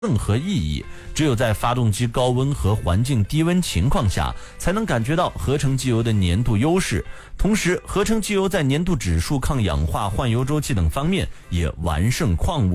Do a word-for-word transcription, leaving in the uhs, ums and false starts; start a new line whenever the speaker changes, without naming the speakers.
任何意义，只有在发动机高温和环境低温情况下，才能感觉到合成机油的粘度优势。同时，合成机油在粘度指数、抗氧化、换油周期等方面也完胜矿物。